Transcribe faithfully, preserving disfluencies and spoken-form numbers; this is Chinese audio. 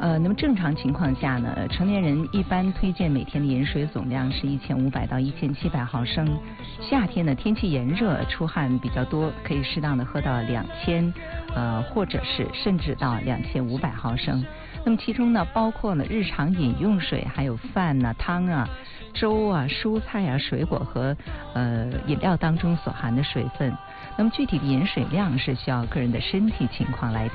呃，那么正常情况下呢，成年人一般推荐每天的饮水总量是一千五百到一千七百毫升。夏天呢，天气炎热，出汗比较多，可以适当的喝到两千，呃，或者是甚至到两千五百毫升。那么其中呢，包括呢日常饮用水，还有饭啊、汤啊、粥啊、蔬菜啊、水果和呃饮料当中所含的水分。那么具体的饮水量是需要个人的身体情况来